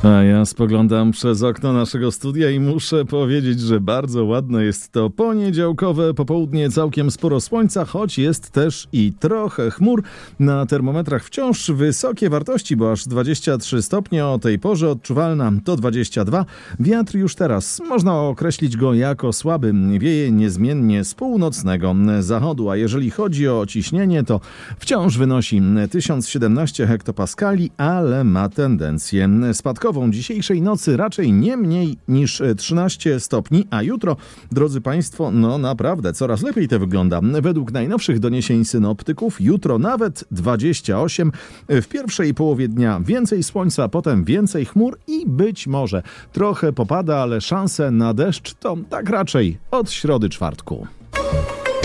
A ja spoglądam przez okno naszego studia i muszę powiedzieć, że bardzo ładne jest to poniedziałkowe popołudnie, całkiem sporo słońca, choć jest też i trochę chmur. Na termometrach wciąż wysokie wartości, bo aż 23 stopnie, o tej porze odczuwalna to 22. Wiatr już teraz, można określić go jako słaby, wieje niezmiennie z północnego zachodu, a jeżeli chodzi o ciśnienie, to wciąż wynosi 1017 hektopaskali, ale ma tendencję spadkową. Dzisiejszej nocy raczej nie mniej niż 13 stopni, a jutro, drodzy Państwo, no naprawdę coraz lepiej to wygląda. Według najnowszych doniesień synoptyków jutro nawet 28. W pierwszej połowie dnia więcej słońca, potem więcej chmur i być może trochę popada, ale szanse na deszcz to tak raczej od środy czwartku.